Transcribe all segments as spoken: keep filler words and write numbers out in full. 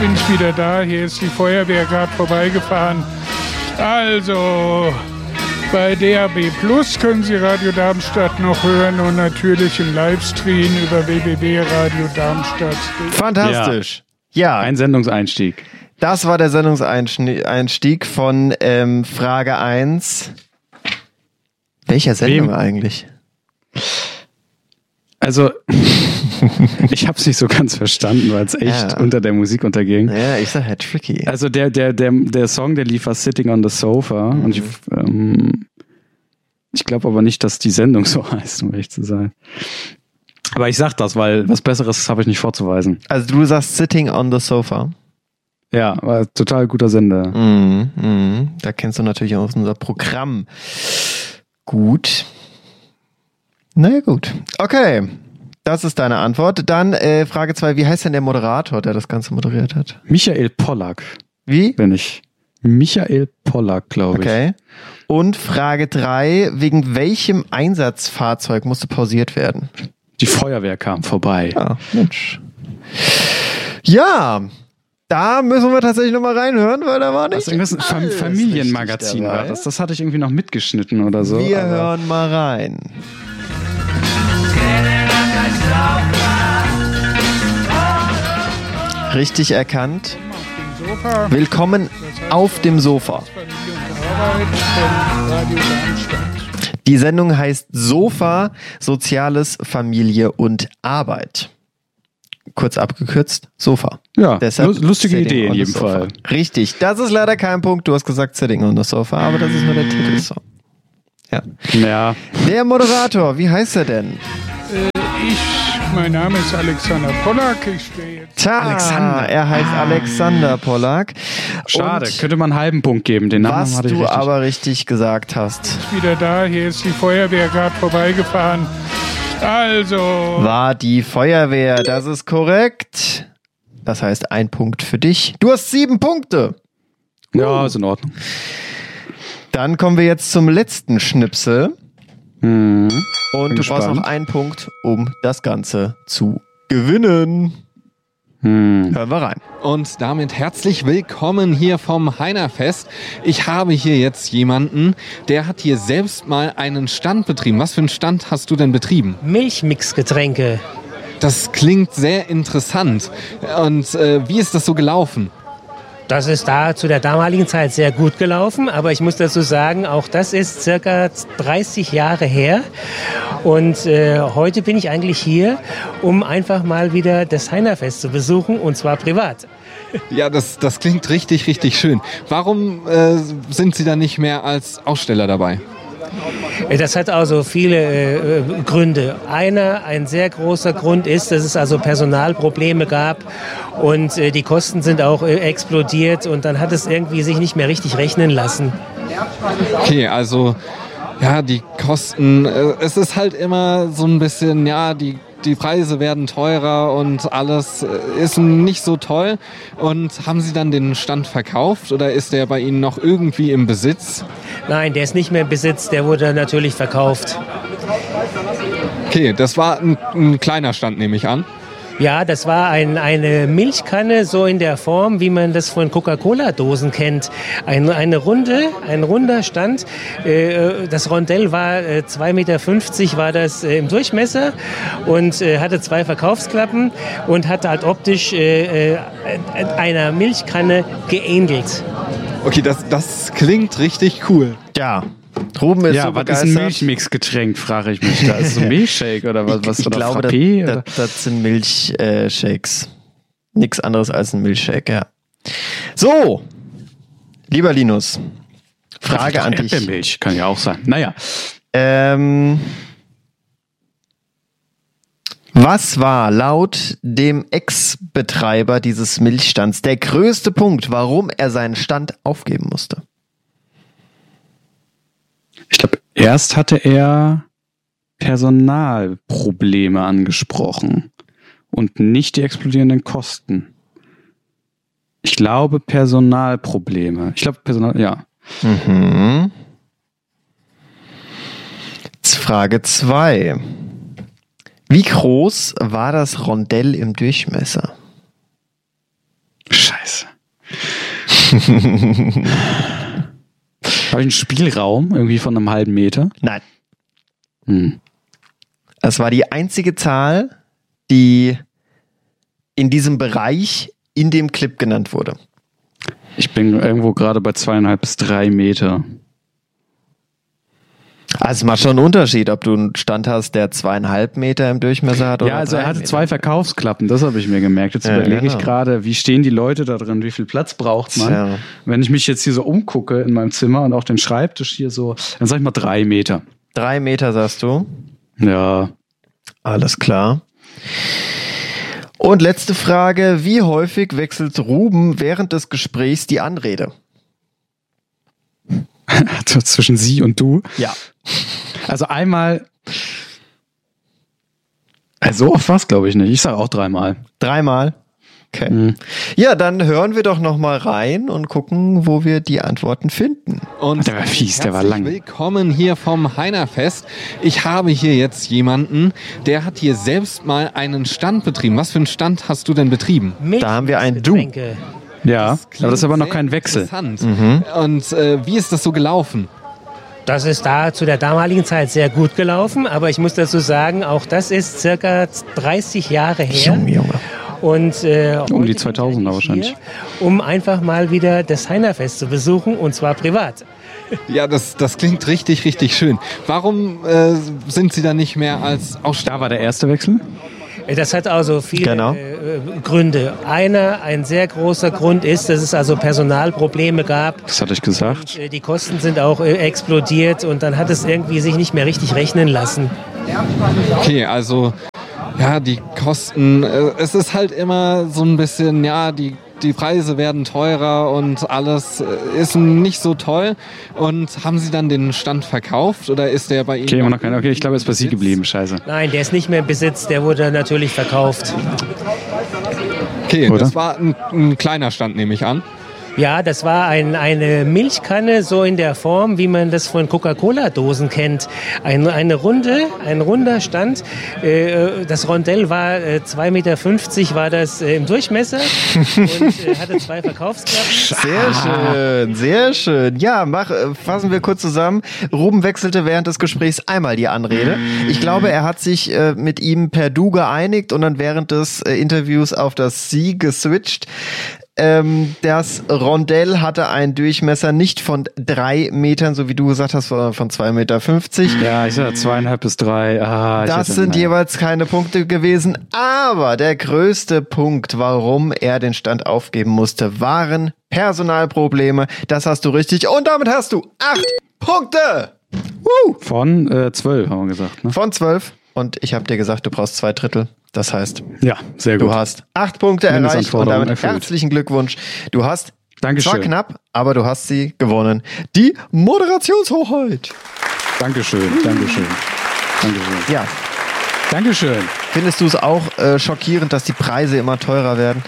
bin ich wieder da. Hier ist die Feuerwehr gerade vorbeigefahren. Also, bei D A B Plus können Sie Radio Darmstadt noch hören und natürlich im Livestream über w w w punkt radio darmstadt punkt de. Fantastisch. Ja. Ein Sendungseinstieg. Das war der Sendungseinstieg von ähm, Frage eins. Welcher Sendung Wem? eigentlich? Also, ich habe es nicht so ganz verstanden, weil es echt ja. unter der Musik unterging. Ja, ich sag ja tricky. Also der, der, der, der Song, der lief war Sitting on the Sofa. Mhm. Und ich, ähm, ich glaube aber nicht, dass die Sendung so heißt, um ehrlich zu sein. Aber ich sag das, weil was Besseres habe ich nicht vorzuweisen. Also du sagst Sitting on the Sofa? Ja, war ein total guter Sender. Mhm, mhm. Da kennst du natürlich auch unser Programm. Gut. Na ja, gut. Okay. Das ist deine Antwort. Dann äh, Frage zwei. Wie heißt denn der Moderator, der das Ganze moderiert hat? Michael Pollack. Wie? Bin ich. Michael Pollack, glaube ich. Okay. Und Frage drei. Wegen welchem Einsatzfahrzeug musste pausiert werden? Die Feuerwehr kam vorbei. Ah, Mensch. Ja, da müssen wir tatsächlich nochmal reinhören, weil da war nicht also irgendwas ein Fam- Familienmagazin war das. Das hatte ich irgendwie noch mitgeschnitten oder so. Wir hören mal rein. Richtig erkannt. Willkommen auf dem Sofa. Die Sendung heißt Sofa, Soziales, Familie und Arbeit. Kurz abgekürzt, Sofa. Ja, Deshalb lustige Idee in jedem Fall. Richtig, das ist leider kein Punkt. Du hast gesagt Sitting on the Sofa, aber das ist nur der Titelsong. Ja. ja. Der Moderator, wie heißt er denn? Äh, ich, mein Name ist Alexander Pollack. Ich stehe jetzt. Tja, Alexander. Er heißt ah. Alexander Pollack. Schade, Und könnte man einen halben Punkt geben. Den Namen was hatte ich du richtig. aber richtig gesagt hast. Ich bin wieder da, hier ist die Feuerwehr gerade vorbeigefahren. Also. War die Feuerwehr, das ist korrekt. Das heißt, ein Punkt für dich. Du hast sieben Punkte. Ja, ist in Ordnung. Dann kommen wir jetzt zum letzten Schnipsel. Mhm. Und du gespannt. brauchst noch einen Punkt, um das Ganze zu gewinnen. Hm. Hören wir rein. Und damit herzlich willkommen hier vom Heinerfest. Ich habe hier jetzt jemanden, der hat hier selbst mal einen Stand betrieben. Was für einen Stand hast du denn betrieben? Milchmixgetränke. Das klingt sehr interessant. Und äh, wie ist das so gelaufen? Das ist da zu der damaligen Zeit sehr gut gelaufen, aber ich muss dazu sagen, auch das ist circa dreißig Jahre her. Und äh, heute bin ich eigentlich hier, um einfach mal wieder das Heinerfest zu besuchen, und zwar privat. Ja, das, das klingt richtig, richtig schön. Warum äh, sind Sie da nicht mehr als Aussteller dabei? Das hat also viele äh, Gründe. Einer, ein sehr großer Grund ist, dass es also Personalprobleme gab und äh, die Kosten sind auch äh, explodiert und dann hat es irgendwie sich nicht mehr richtig rechnen lassen. Okay, also ja, die Kosten, äh, es ist halt immer so ein bisschen, ja, die Die Preise werden teurer und alles ist nicht so toll. Und haben Sie dann den Stand verkauft oder ist der bei Ihnen noch irgendwie im Besitz? Nein, der ist nicht mehr im Besitz, der wurde natürlich verkauft. Okay, das war ein, ein kleiner Stand, nehme ich an. Ja, das war ein, eine Milchkanne, so in der Form, wie man das von Coca-Cola-Dosen kennt. Ein, eine runde, ein runder Stand. Äh, das Rondell war äh, zwei Meter fünfzig war das äh, im Durchmesser und äh, hatte zwei Verkaufsklappen und hatte halt optisch äh, äh, einer Milchkanne geähnelt. Okay, das, das klingt richtig cool. Ja. Ruben ist ja, so was begeistert. ist ein Milchmixgetränk, frage ich mich da. Ist so ein Milchshake oder was? was ich oder glaube, Frappé, das, oder? das, das sind Milchshakes. Nichts anderes als ein Milchshake, ja. So, lieber Linus, Frage an dich. Erdbeermilch kann ja auch sein. Naja. Ähm, was war laut dem Ex-Betreiber dieses Milchstands der größte Punkt, warum er seinen Stand aufgeben musste? Ich glaube, erst hatte er Personalprobleme angesprochen und nicht die explodierenden Kosten. Ich glaube, Personalprobleme. Ich glaube, Personal, ja. Mhm. Frage zwei. Wie groß war das Rondell im Durchmesser? Scheiße. Habe ich einen Spielraum irgendwie von einem halben Meter? Nein. Hm. Das war die einzige Zahl, die in diesem Bereich in dem Clip genannt wurde. Ich bin irgendwo gerade bei zweieinhalb bis drei Meter. Also es macht schon einen Unterschied, ob du einen Stand hast, der zweieinhalb Meter im Durchmesser hat oder Ja, also er drei hatte Meter. zwei Verkaufsklappen, das habe ich mir gemerkt. Jetzt Ja, überlege genau. ich gerade, wie stehen die Leute da drin, wie viel Platz braucht man? Tja. Wenn ich mich jetzt hier so umgucke in meinem Zimmer und auch den Schreibtisch hier so, dann sag ich mal drei Meter. Drei Meter, sagst du? Ja. Alles klar. Und letzte Frage, wie häufig wechselt Ruben während des Gesprächs die Anrede? Also zwischen sie und du. Ja. Also einmal. Also so oft war es, glaube ich, nicht. Ich sage auch dreimal. Dreimal? Okay. Mhm. Ja, dann hören wir doch noch mal rein und gucken, wo wir die Antworten finden. Und Der war fies, der war herzlich lang. Willkommen hier vom Heinerfest. Ich habe hier jetzt jemanden, der hat hier selbst mal einen Stand betrieben. Was für einen Stand hast du denn betrieben? Da haben wir ein Du. Getränke. Ja, Klingt aber das ist aber noch sehr kein Wechsel. interessant. Mhm. Und äh, wie ist das so gelaufen? Das ist da zu der damaligen Zeit sehr gut gelaufen, aber ich muss dazu sagen, auch das ist circa dreißig Jahre her. Junge, Junge. Und, äh, Um die heute bin ich zweitausender eigentlich wahrscheinlich. hier, um einfach mal wieder das Heinerfest zu besuchen, und zwar privat. Ja, das, das klingt richtig, richtig schön. Warum äh, sind Sie da nicht mehr als Aussteller? Da war der erste Wechsel. Das hat also viele Genau. äh, Gründe. Einer, ein sehr großer Grund ist, dass es also Personalprobleme gab. Das hatte ich gesagt. Äh, Die Kosten sind auch äh, explodiert und dann hat es irgendwie sich nicht mehr richtig rechnen lassen. Okay, also ja, die Kosten, äh, es ist halt immer so ein bisschen, ja, die, die Preise werden teurer und alles äh, ist nicht so toll. Und haben Sie dann den Stand verkauft oder ist der bei Ihnen? Okay, immer noch keiner. Okay, ich glaube, er ist bei Sie geblieben. Scheiße. Nein, der ist nicht mehr im Besitz, der wurde natürlich verkauft. Okay, Oder? das war ein, ein kleiner Stand, nehme ich an. Ja, das war ein, eine Milchkanne, so in der Form, wie man das von Coca-Cola-Dosen kennt. Ein, eine runde, ein runder Stand. Äh, das Rondell war äh, zwei Meter fünfzig war das äh, im Durchmesser und äh, hatte zwei Verkaufsklappen. Sehr schön, sehr schön. Ja, mach, äh, fassen wir kurz zusammen. Ruben wechselte während des Gesprächs einmal die Anrede. Ich glaube, er hat sich äh, mit ihm per Du geeinigt und dann während des äh, Interviews auf das Sie geswitcht. Ähm, das Rondell hatte einen Durchmesser nicht von drei Metern, so wie du gesagt hast, sondern von zwei Meter fünfzig. Ja, ich sage zweieinhalb bis drei. Ah, ich Das hätte- sind naja. jeweils keine Punkte gewesen, aber der größte Punkt, warum er den Stand aufgeben musste, waren Personalprobleme. Das hast du richtig und damit hast du acht Punkte Woo! Von äh, zwölf, haben wir gesagt. Ne? von zwölf. Und ich habe dir gesagt, du brauchst zwei Drittel. Das heißt, Ja, sehr gut. du hast acht Punkte erreicht und Mindestanforderung damit erfüllt. herzlichen Glückwunsch. Du hast Dankeschön. zwar knapp, aber du hast sie gewonnen. Die Moderationshochheit. Dankeschön, Dankeschön. Dankeschön. Ja, Dankeschön. findest du es auch äh, schockierend, dass die Preise immer teurer werden?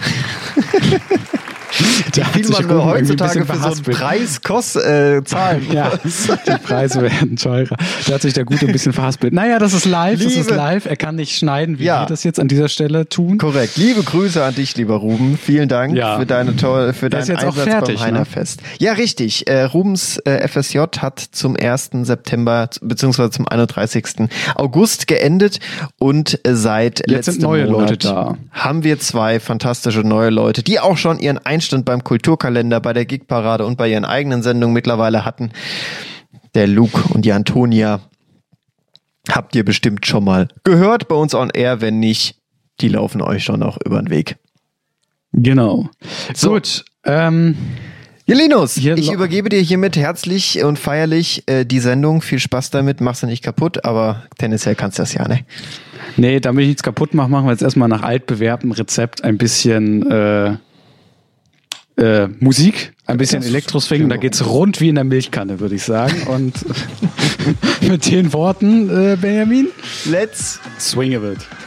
Der hat Wie sich viel man Ruben nur irgendwie ein heutzutage bisschen für so einen verhaspelt. Preis kost, äh, zahlen Ja, die Preise werden teurer. Da hat sich der Gute ein bisschen verhaspelt. Naja, das ist live, das ist Liebe- live. Er kann nicht schneiden, wie Ja. wir das jetzt an dieser Stelle tun. Korrekt. Liebe Grüße an dich, lieber Ruben. Vielen Dank Ja. für deine tolle, für Der deinen ist jetzt auch Einsatz fertig, beim ne? Heinerfest. Ja, richtig. Äh, Rubens äh, F S J hat zum ersten September beziehungsweise zum einunddreißigsten August geendet und äh, seit Jetzt sind letztem neue Monat Leute da. haben wir zwei fantastische neue Leute, die auch schon ihren Einstand beim Kulturkalender, bei der Gigparade und bei ihren eigenen Sendungen mittlerweile hatten. Der Luke und die Antonia habt ihr bestimmt schon mal gehört bei uns on air. Wenn nicht, die laufen euch schon noch über den Weg. Genau. So. Gut. Ähm, Jelinus, Hier ich lo- übergebe dir hiermit herzlich und feierlich äh, die Sendung. Viel Spaß damit, machst du nicht kaputt, aber tendenziell kannst du das ja, ne? nee, damit ich nichts kaputt mache, machen wir jetzt erstmal nach altbewährtem Rezept ein bisschen äh, äh, Musik, ein bisschen Elektroswing. Und da geht's rund wie in der Milchkanne, würde ich sagen. Und mit den Worten, äh, Benjamin, Let's swing a bit.